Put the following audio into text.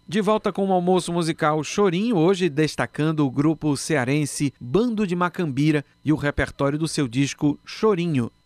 De volta com o almoço musical Chorinho, hoje destacando o grupo cearense Bando de Macambira e o repertório do seu disco Chorinho.